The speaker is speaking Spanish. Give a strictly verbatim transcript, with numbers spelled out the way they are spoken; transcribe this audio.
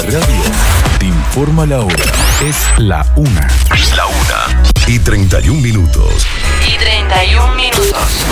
Radio te informa la hora. Es la una. Es la una. Y treinta y un minutos. Y treinta y un minutos.